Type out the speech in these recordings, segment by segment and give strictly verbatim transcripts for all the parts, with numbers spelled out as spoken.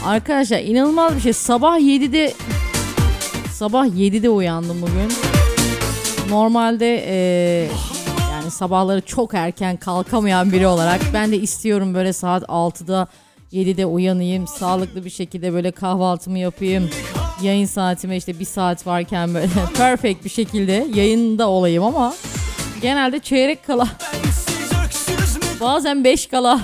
Arkadaşlar inanılmaz bir şey. Sabah yedide sabah yedide uyandım bugün. Normalde e, yani sabahları çok erken kalkamayan biri olarak ben de istiyorum böyle saat altıda yedide uyanayım. Sağlıklı bir şekilde böyle kahvaltımı yapayım. Yayın saatime işte bir saat varken böyle perfect bir şekilde yayında olayım ama genelde çeyrek kala, bazen beş kala.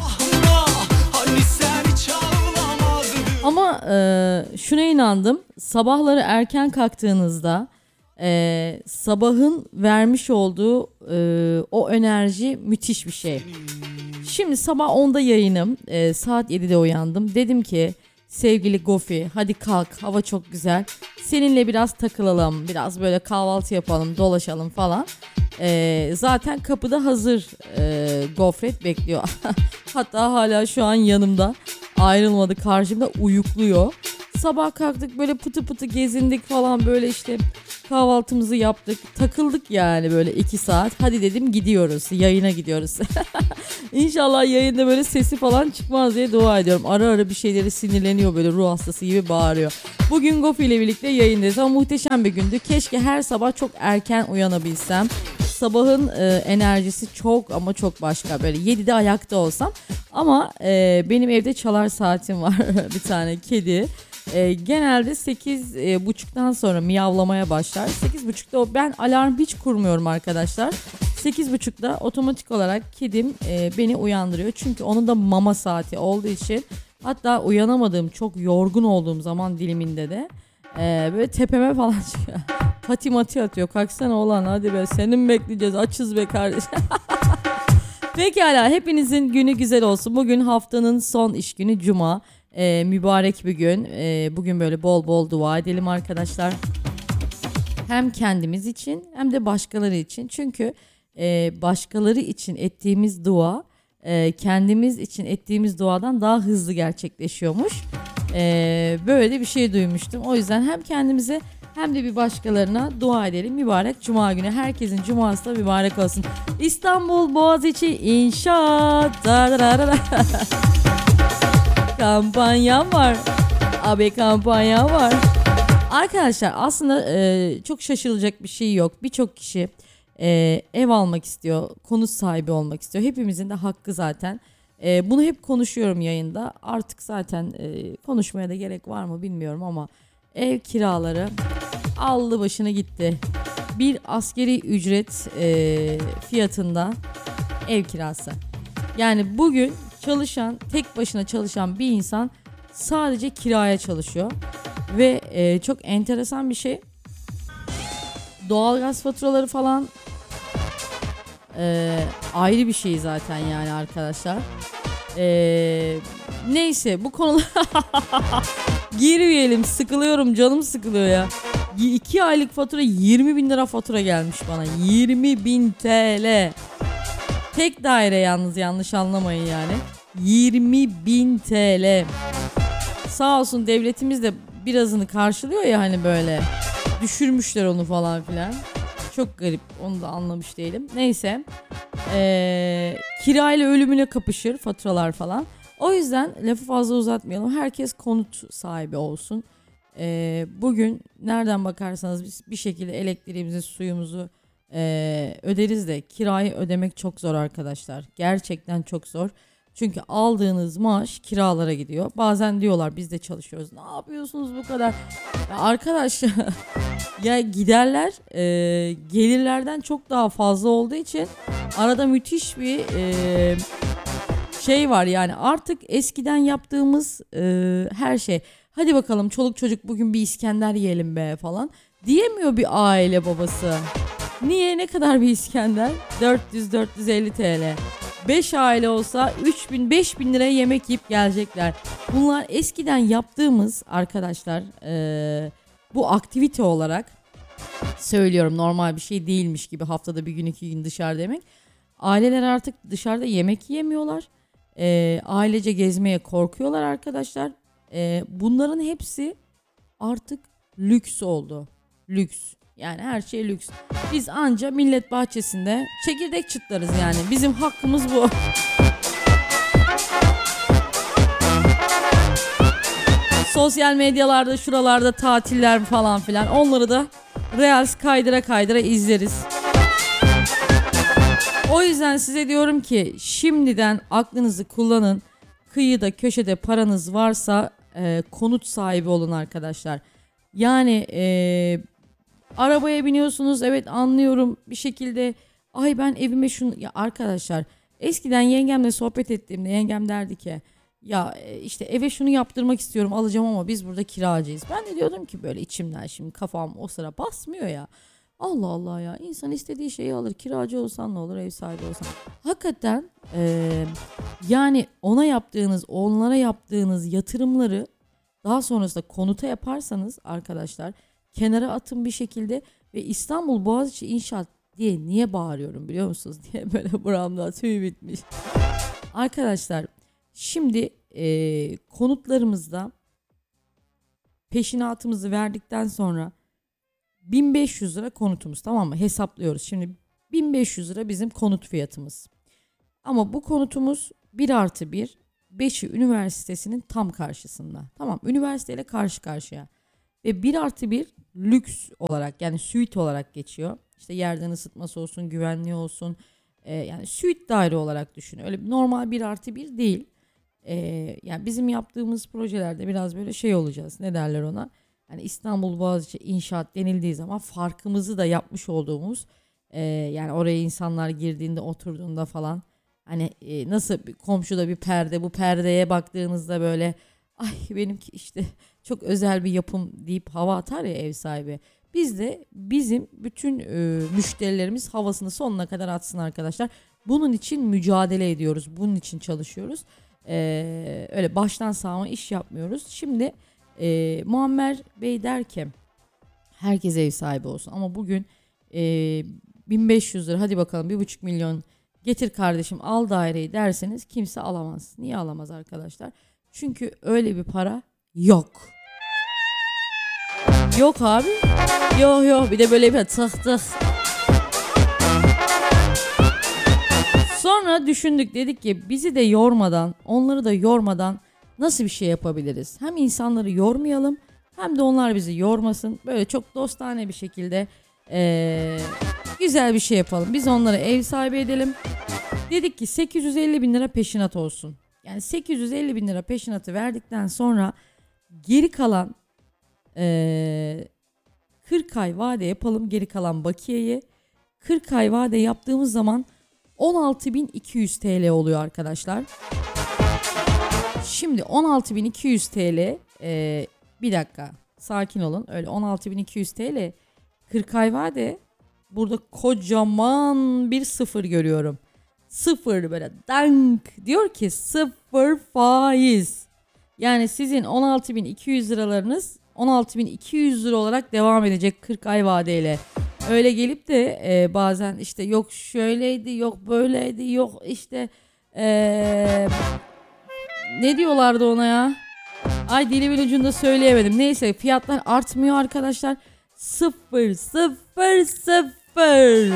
Ama e, şuna inandım. Sabahları erken kalktığınızda e, sabahın vermiş olduğu e, o enerji müthiş bir şey. Şimdi sabah onda yayınım. E, saat yedide uyandım. Dedim ki sevgili Gofi hadi kalk, hava çok güzel. Seninle biraz takılalım. Biraz böyle kahvaltı yapalım, dolaşalım falan. E, zaten kapıda hazır e, gofret bekliyor. Hatta hala şu an yanımda. Ayrılmadı, karşımda uyukluyor. Sabah kalktık böyle pıtı pıtı gezindik falan, böyle işte kahvaltımızı yaptık. Takıldık yani böyle iki saat. Hadi dedim gidiyoruz, yayına gidiyoruz. İnşallah yayında böyle sesi falan çıkmaz diye dua ediyorum. Ara ara bir şeyleri sinirleniyor, böyle ruh hastası gibi bağırıyor. Bugün Gofi ile birlikte yayındayız ama muhteşem bir gündü. Keşke her sabah çok erken uyanabilsem. Sabahın e, enerjisi çok ama çok başka, böyle yedide ayakta olsam. Ama e, benim evde çalar saatim var bir tane kedi. E, genelde sekiz buçuktan sonra miyavlamaya başlar. sekiz buçukta o, ben alarm hiç kurmuyorum arkadaşlar. sekiz buçukta otomatik olarak kedim e, beni uyandırıyor. Çünkü onun da mama saati olduğu için, hatta uyanamadığım, çok yorgun olduğum zaman diliminde de e, böyle tepeme falan çıkıyor. Pati mati atıyor. Kalksana oğlan hadi be, seni mi bekleyeceğiz, açız be kardeşim. Pekala, hepinizin günü güzel olsun. Bugün haftanın son iş günü, cuma. Ee, mübarek bir gün. Ee, bugün böyle bol bol dua edelim arkadaşlar. Hem kendimiz için hem de başkaları için. Çünkü e, başkaları için ettiğimiz dua e, kendimiz için ettiğimiz duadan daha hızlı gerçekleşiyormuş. E, böyle bir şey duymuştum. O yüzden hem kendimize hem de bir başkalarına dua edelim. Mübarek cuma günü. Herkesin cuması da mübarek olsun. İstanbul Boğaziçi İnşaat. Kampanyam var. Abi kampanyam var. Arkadaşlar aslında e, çok şaşırılacak bir şey yok. Birçok kişi e, ev almak istiyor. Konut sahibi olmak istiyor. Hepimizin de hakkı zaten. E, bunu hep konuşuyorum yayında. Artık zaten e, konuşmaya da gerek var mı bilmiyorum ama ev kiraları aldı başını gitti. Bir askeri ücret e, fiyatında ev kirası. Yani bugün çalışan, tek başına çalışan bir insan sadece kiraya çalışıyor. Ve e, çok enteresan bir şey. Doğalgaz faturaları falan e, ayrı bir şey zaten yani arkadaşlar. E, neyse bu konular girmeyelim, sıkılıyorum, canım sıkılıyor ya. iki aylık fatura yirmi bin lira fatura gelmiş bana. yirmi bin T L. Tek daire yalnız, yanlış anlamayın yani. yirmi bin T L. Sağ olsun devletimiz de birazını karşılıyor ya, hani böyle düşürmüşler onu falan filan. Çok garip, onu da anlamış değilim. Neyse ee, kirayla ölümüne kapışır faturalar falan. O yüzden lafı fazla uzatmayalım. Herkes konut sahibi olsun. Ee, bugün nereden bakarsanız biz bir şekilde elektriğimizi, suyumuzu e, öderiz de kirayı ödemek çok zor arkadaşlar. Gerçekten çok zor. Çünkü aldığınız maaş kiralara gidiyor. Bazen diyorlar biz de çalışıyoruz. Ne yapıyorsunuz bu kadar? Ya arkadaş ya giderler e, gelirlerden çok daha fazla olduğu için arada müthiş bir e, şey var yani. Artık eskiden yaptığımız e, her şey. Hadi bakalım çoluk çocuk bugün bir İskender yiyelim be falan diyemiyor bir aile babası. Niye? Ne kadar bir İskender? dört yüz dört yüz elli T L. beş aile olsa üç bin beş bin liraya yemek yiyip gelecekler. Bunlar eskiden yaptığımız arkadaşlar e, bu aktivite olarak söylüyorum, normal bir şey değilmiş gibi haftada bir gün iki gün dışarı demek. Aileler artık dışarıda yemek yiyemiyorlar. E, ailece gezmeye korkuyorlar arkadaşlar. E, bunların hepsi artık lüks oldu. Lüks. Yani her şey lüks. Biz anca millet bahçesinde çekirdek çıtlarız yani. Bizim hakkımız bu. sosyal medyalarda şuralarda tatiller falan filan, onları da Reels kaydıra kaydıra izleriz. O yüzden size diyorum ki şimdiden aklınızı kullanın. Kıyıda köşede paranız varsa e, konut sahibi olun arkadaşlar. Yani e, arabaya biniyorsunuz, evet anlıyorum bir şekilde, ay ben evime şunu, ya arkadaşlar eskiden yengemle sohbet ettiğimde yengem derdi ki ya işte eve şunu yaptırmak istiyorum, alacağım ama biz burada kiracıyız. Ben de diyordum ki böyle içimden, şimdi kafam o sıra basmıyor ya. Allah Allah ya, insan istediği şeyi alır, kiracı olsan ne olur, ev sahibi olsan. Hakikaten e, yani ona yaptığınız, onlara yaptığınız yatırımları daha sonrasında konuta yaparsanız arkadaşlar, kenara atın bir şekilde. Ve İstanbul Boğaziçi İnşaat diye niye bağırıyorum biliyor musunuz? Diye böyle buramda tüy bitmiş. Arkadaşlar şimdi e, konutlarımızda peşinatımızı verdikten sonra bin beş yüz lira konutumuz, tamam mı? Hesaplıyoruz. Şimdi bin beş yüz lira bizim konut fiyatımız. Ama bu konutumuz bir artı bir, Beşi Üniversitesi'nin tam karşısında. Tamam, üniversiteyle karşı karşıya. Ve bir artı bir lüks olarak, yani suite olarak geçiyor. İşte yerden ısıtması olsun, güvenliği olsun. Ee, yani suite daire olarak düşün. Öyle normal bir artı bir değil. Ee, yani bizim yaptığımız projelerde biraz böyle şey olacağız. Ne derler ona? Yani İstanbul Boğaziçi İnşaat denildiği zaman farkımızı da yapmış olduğumuz, e, yani oraya insanlar girdiğinde, oturduğunda falan, hani e, nasıl komşuda bir perde, bu perdeye baktığınızda böyle ay benimki işte çok özel bir yapım deyip hava atar ya ev sahibi. Biz de bizim bütün e, müşterilerimiz havasını sonuna kadar atsın arkadaşlar. Bunun için mücadele ediyoruz. Bunun için çalışıyoruz. E, öyle baştan sağma iş yapmıyoruz. Şimdi e, Muammer Bey der ki herkes ev sahibi olsun. Ama bugün e, bin beş yüz lira, hadi bakalım bir buçuk milyon getir kardeşim al daireyi derseniz kimse alamaz. Niye alamaz arkadaşlar? Çünkü öyle bir para yok. Yok abi. Yok yok, bir de böyle bir tık tık. Sonra düşündük, dedik ki bizi de yormadan, onları da yormadan nasıl bir şey yapabiliriz? Hem insanları yormayalım, hem de onlar bizi yormasın. Böyle çok dostane bir şekilde ee, güzel bir şey yapalım. Biz onları ev sahibi edelim. Dedik ki sekiz yüz elli bin lira peşinat olsun. Yani sekiz yüz elli bin lira peşinatı verdikten sonra geri kalan ee, kırk ay vade yapalım, geri kalan bakiyeyi. kırk ay vade yaptığımız zaman on altı bin iki yüz T L oluyor arkadaşlar. Şimdi on altı bin iki yüz T L, e, bir dakika sakin olun, öyle on altı bin iki yüz T L kırk ay vade, burada kocaman bir sıfır görüyorum. Sıfır böyle dank diyor ki sıfır faiz. Yani sizin on altı bin iki yüz liralarınız on altı bin iki yüz lira olarak devam edecek kırk ay vadeyle. Öyle gelip de e, bazen işte yok şöyleydi, yok böyleydi, yok işte e, ne diyorlardı ona ya? Ay dilimin ucunda söyleyemedim. Neyse, fiyatlar artmıyor arkadaşlar. Sıfır sıfır sıfır.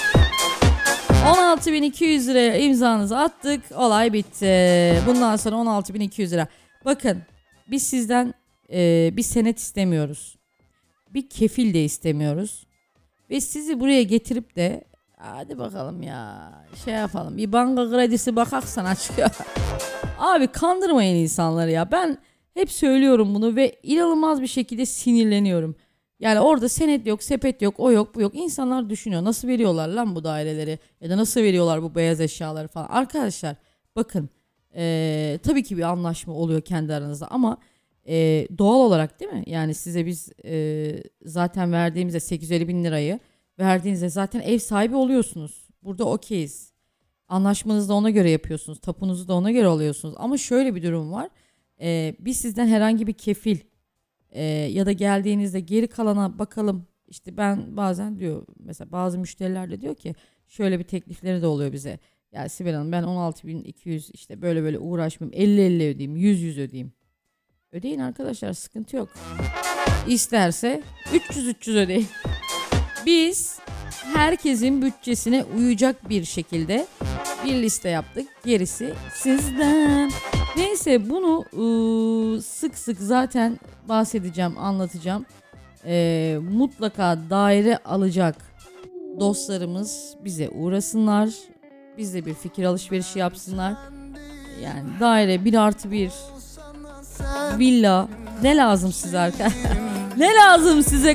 on altı bin iki yüz liraya imzanızı attık. Olay bitti. Bundan sonra on altı bin iki yüz lira. Bakın biz sizden e, bir senet istemiyoruz. Bir kefil de istemiyoruz. Ve sizi buraya getirip de hadi bakalım ya şey yapalım, bir banka kredisi bakaksan açıyor. Abi kandırmayın insanları ya. Ben hep söylüyorum bunu ve inanılmaz bir şekilde sinirleniyorum. Yani orada senet yok, sepet yok, o yok, bu yok. İnsanlar düşünüyor nasıl veriyorlar lan bu daireleri ya da nasıl veriyorlar bu beyaz eşyaları falan. Arkadaşlar bakın ee, tabii ki bir anlaşma oluyor kendi aranızda ama ee, doğal olarak değil mi? Yani size biz ee, zaten verdiğimizde sekiz yüz elli bin lirayı verdiğinizde zaten ev sahibi oluyorsunuz. Burada okeyiz. Anlaşmanızı da ona göre yapıyorsunuz. Tapunuzu da ona göre alıyorsunuz. Ama şöyle bir durum var. Ee, biz sizden herhangi bir kefil e, ya da geldiğinizde geri kalana bakalım. İşte ben bazen diyor mesela bazı müşteriler de diyor ki şöyle bir teklifleri de oluyor bize. Ya Sibel Hanım ben on altı bin iki yüz işte böyle böyle uğraşmayayım. elli elli ödeyeyim. yüz yüz ödeyeyim. Ödeyin arkadaşlar, sıkıntı yok. İsterse üç yüz üç yüz ödeyin. Biz herkesin bütçesine uyacak bir şekilde bir liste yaptık. Gerisi sizden. Neyse bunu ıı, sık sık zaten bahsedeceğim, anlatacağım. Ee, mutlaka daire alacak dostlarımız bize uğrasınlar. Bizle bir fikir alışverişi yapsınlar. Yani daire bir artı bir, villa, ne lazım size arkadaşlar? Ne lazım size